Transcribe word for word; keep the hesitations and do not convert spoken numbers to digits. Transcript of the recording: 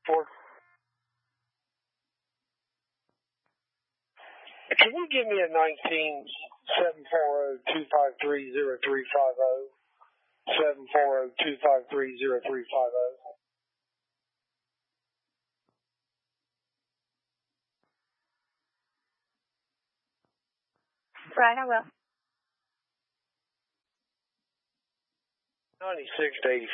for? Can you give me a nineteen seven four zero two five three zero three five zero? seven four zero two five three zero three five zero. Right, I will. ninety-six to eighty.